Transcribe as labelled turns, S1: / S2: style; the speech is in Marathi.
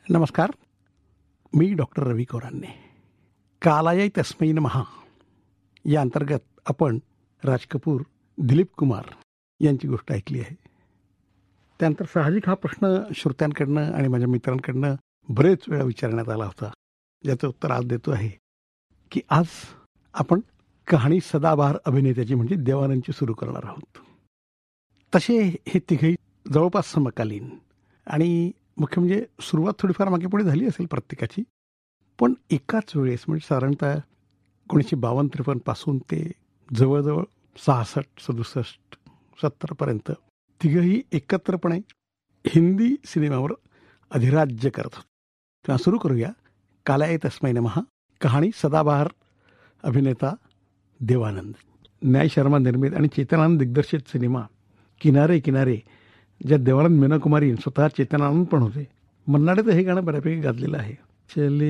S1: नमस्कार. मी डॉक्टर रवी कोरांने. कालाय तस्मै नमः या अंतर्गत आपण राज कपूर, दिलीप कुमार यांची गोष्ट ऐकली आहे. त्यानंतर साहजिक हा प्रश्न श्रोत्यांकडनं आणि माझ्या मित्रांकडनं बरेच वेळा विचारण्यात आला होता, ज्याचं उत्तर आज देतो आहे की आज आपण कहाणी सदाबहार अभिनेत्याची म्हणजे देवानंदची सुरू करणार आहोत. तसे हे तिघही जवळपास समकालीन आणि मुख्य म्हणजे सुरुवात थोडीफार मागे पुढे झाली असेल प्रत्येकाची, पण एकाच वेळेस म्हणजे साधारणतः 1952-53 पासून ते जवळजवळ 66-67-70 तिघही एकत्रपणे हिंदी सिनेमावर अधिराज्य करत होते. तेव्हा सुरू करूया कालाय तस्मै नमः, कहाणी सदाबहार अभिनेता देवानंद. न्याय शर्मा निर्मित आणि चेतनानंद दिग्दर्शित सिनेमा किनारे किनारे, ज्यात देवानंद मीना कुमारी स्वतः चेतनानंद पण होते. मन्नाडे तर हे गाणं बऱ्यापैकी गाजलेलं आहे. चले